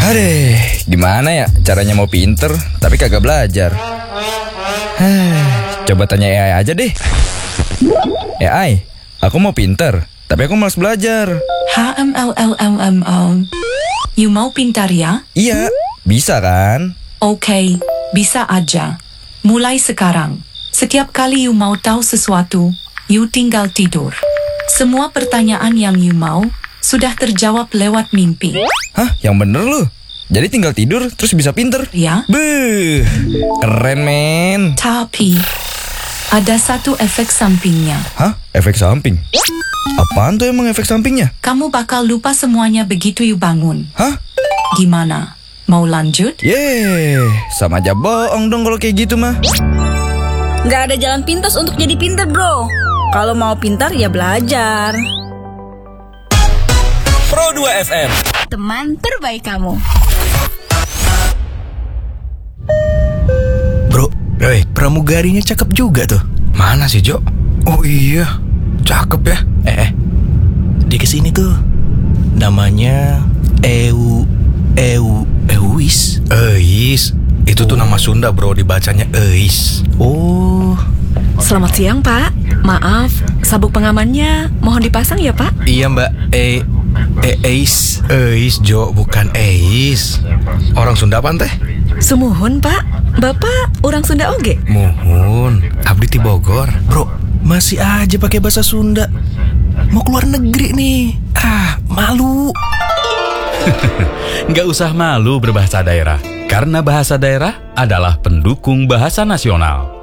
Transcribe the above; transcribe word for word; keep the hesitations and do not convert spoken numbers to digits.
Aduh, gimana ya caranya mau pinter tapi kagak belajar? Hah, coba tanya A I aja deh. A I, aku mau pinter tapi aku malas belajar. H M L L M M M. You mau pintar ya? Iya, bisa kan? Oke, bisa aja. Mulai sekarang. Setiap kali you mau tahu sesuatu, you tinggal tidur. Semua pertanyaan yang you mau sudah terjawab lewat mimpi. Hah, yang bener lu? Jadi tinggal tidur terus bisa pinter? Ya. Beuh, keren men. Tapi ada satu efek sampingnya. Hah? Efek samping? Apaan tuh emang efek sampingnya? Kamu bakal lupa semuanya begitu you bangun. Hah? Gimana? Mau lanjut? Yeay, sama aja bohong dong kalau kayak gitu mah. Nggak ada jalan pintas untuk jadi pintar, bro. Kalau mau pintar ya belajar. Pro dua F M, Teman terbaik kamu. Bro, eh, pramugarinya cakep juga tuh. Mana sih, Jo? Oh iya, cakep ya. Eh, eh. Dia kesini tuh. Namanya Eu Eu Euis. Eis. Itu tuh nama Sunda, bro, dibacanya Eis. Oh. Selamat siang, Pak. Maaf, sabuk pengamannya mohon dipasang ya, Pak? Iya, Mbak. E E Eis. Eis, Jo, bukan Eis. Orang Sunda apa teh? Sumuhun, Pak. Bapak orang Sunda oge? Muhun, abdi ti Bogor. Bro, masih aja pakai bahasa Sunda. Mau keluar negeri nih. Ah, malu. Nggak usah malu berbahasa daerah, karena bahasa daerah adalah pendukung bahasa nasional.